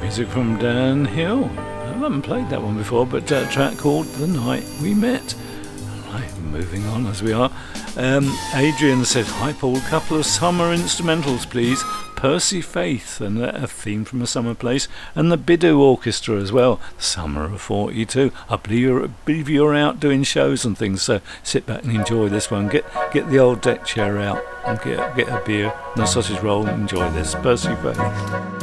Music from Dan Hill. I haven't played that one before, but a track called The Night We Met. Right, moving on as we are. Adrian said, "Hi Paul, couple of summer instrumentals please. Percy Faith and a theme from A Summer Place, and the Bidoo Orchestra as well. Summer of 42. I believe you're out doing shows and things, so sit back and enjoy this one. Get the old deck chair out and get a beer and a sausage roll and enjoy this. Percy Faith."